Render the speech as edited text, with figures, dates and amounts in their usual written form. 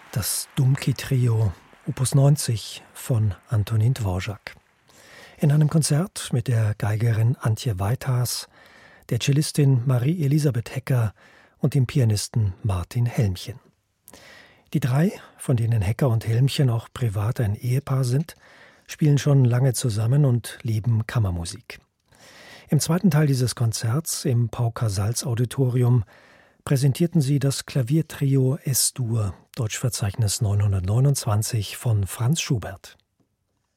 Das Dumki-Trio, Opus 90 von Antonín Dvořák. In einem Konzert mit der Geigerin Antje Weithaas, der Cellistin Marie-Elisabeth Hecker und dem Pianisten Martin Helmchen. Die drei, von denen Hecker und Helmchen auch privat ein Ehepaar sind, spielen schon lange zusammen und lieben Kammermusik. Im zweiten Teil dieses Konzerts im Pau-Casals-Auditorium präsentierten sie das Klaviertrio Es-Dur, Deutschverzeichnis 929 von Franz Schubert.